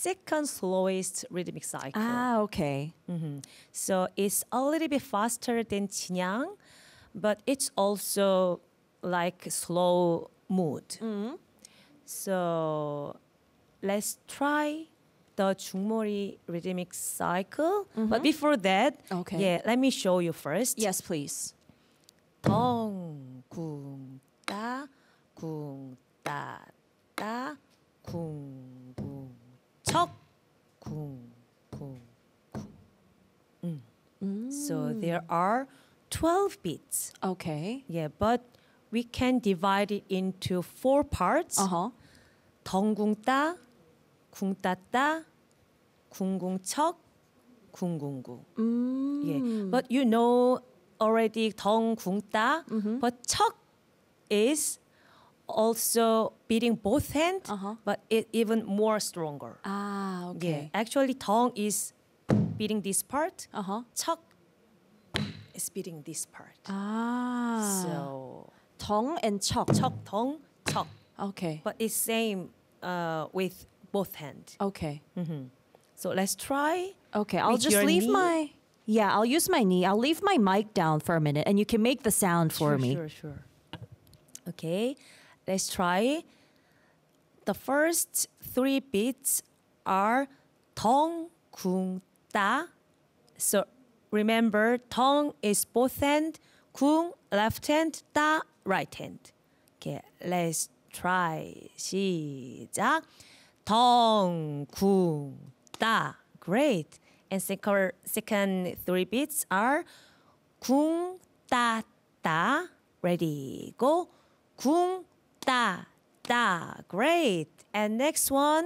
second slowest rhythmic cycle. Ah, okay. So it's a little bit faster than 진양, but it's also like slow mood. So let's try the 중머리 rhythmic cycle. But before that, Okay. yeah, let me show you first. Yes, please. 덩, 궁, 따, 궁, 따, 따, 궁, 궁, 척, 궁, 궁, 궁. So there are 12 beats. Okay. Yeah, but we can divide it into 4 parts. Uh-huh. 덩궁따, 궁따따, 궁궁척, 궁궁궁. Yeah, but you know already 덩궁따, but 척 is also beating both hands, but it even more stronger. Ah, okay. Yeah, actually 덩 is beating this part, 척 is beating this part. Ah. So 덩 and 척. 척, 덩, 척. Okay. But it's same with both hands. Okay. So let's try. Okay, I'll with just your leave knee. my... Yeah, I'll use my knee. I'll leave my mic down for a minute and you can make the sound for me. Sure. Okay, let's try. The first 3 beats are 덩, 궁, 따. So remember, 덩 is both hand, 궁 left hand, 따 right hand. Okay, let's try. 시작. 덩, 궁, 따. Great. And second 3 beats are 궁, 따, 따. Ready, go. 궁, 따, 따. Great. And next one,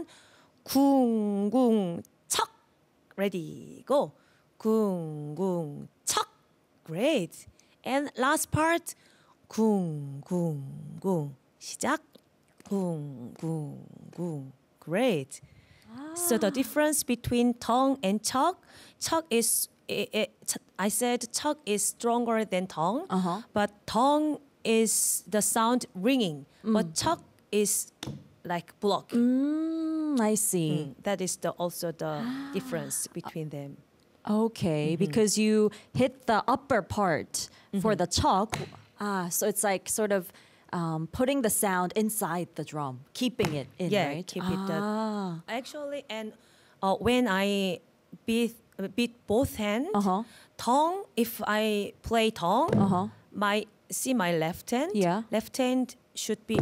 궁, 궁, 척. Ready, go. 궁, 궁, 척. Great. And last part, 궁, 궁, 궁. 시작. 궁, 궁, 궁. Great. So the difference between 덩 and 척 is, I said 척 is stronger than 덩, but 덩 is the sound ringing, but 척 is like blocking. I see. That is also the difference between them. Okay, because you hit the upper part for the 척. So it's like sort of putting the sound inside the drum, keeping it in, Yeah, right? keep it that. Actually, and when I beat both hands, 덩, if I play 덩, my left hand, Yeah. left hand should be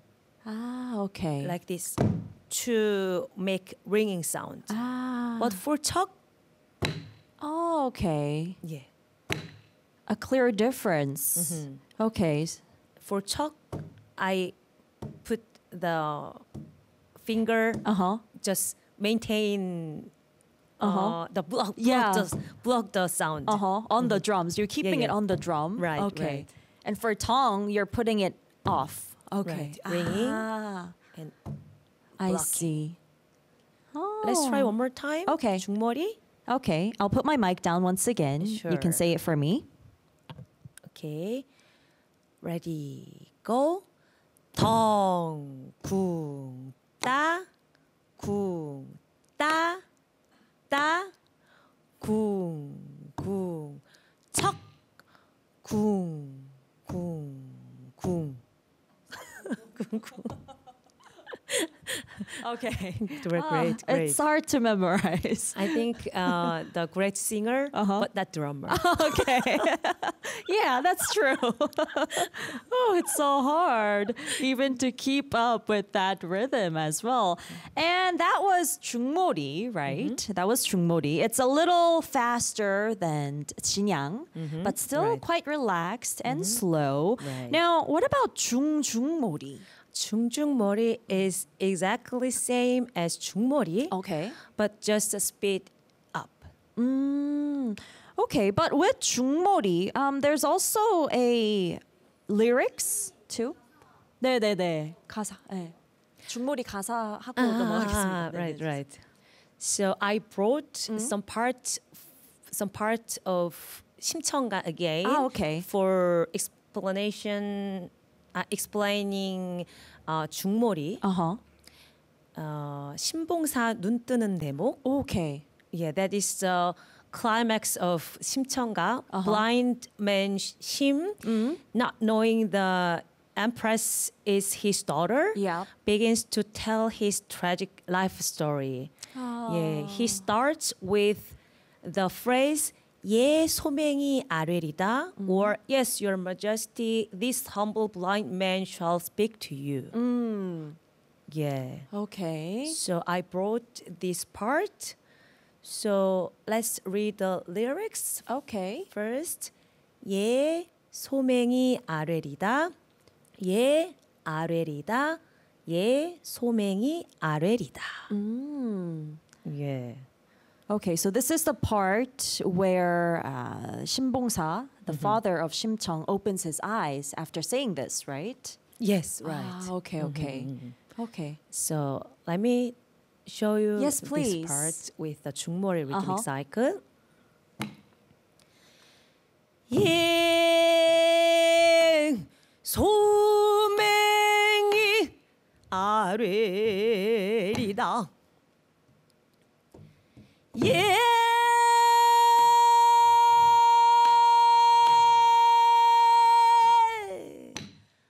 Okay. like this to make ringing sound. But for 척, Oh, okay. yeah, A clear difference. Okay. for 척, I put the finger just maintain the block the sound. On the drums. You're keeping yeah. it on the drum. Right, Okay. right. And for tongue, you're putting it off. Okay. Right. Ringing and I blocking. see. Oh. Let's try one more time. Okay. 중머리. Okay. I'll put my mic down once again. You can Sure. say it for me. Okay. Ready, go. 덩, 궁, 따, 궁, 따, 따, 궁, 궁, 척, 궁, 궁, 궁. Okay. Great. It's hard to memorize. I think the great singer, but not drummer. Okay. Yeah, that's true. Oh, it's so hard even to keep up with that rhythm as well. And that was 중머리, right? That was 중머리. It's a little faster than 진양, but still Right. quite relaxed and slow. Right. Now, what about 중중머리? 중중머리 is exactly same as 중머리, Okay. but just a speed up. Okay, but with 중머리, there's also a lyrics too. 네네네. 가사. 네. 중머리 가사 하고 넘어가겠습니다. 네네. Right. So I brought some part of 심청가 again Okay. for explaining 중머리. 신봉사 눈 뜨는 대목. Okay. Yeah, that is the climax of 심청가. Blind man Shim, not knowing the Empress is his daughter, Yeah. begins to tell his tragic life story. Yeah, he starts with the phrase 예 소명이 아뢰리다 or yes your majesty this humble blind man shall speak to you. Yeah. Okay. So I brought this part. So let's read the lyrics Okay. first. 예 소명이 아뢰리다. 예 아뢰리다. 예 소명이 아뢰리다. Yeah. Okay, so this is the part where Shimbongsa, the father of Shimcheong, opens his eyes after saying this, right? Yes, right. Ah, okay, okay. Okay. So let me show you Yes, please. this part with the 중머리 rhythmic cycle. 예 소명이 아뢰리다. 예